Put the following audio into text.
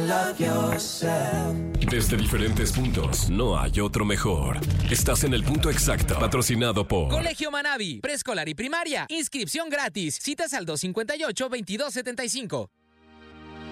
love yourself. Desde diferentes puntos, no hay otro mejor. Estás en el punto exacto, patrocinado por Colegio Manabi, preescolar y primaria. Inscripción gratis. Citas al 258-2275.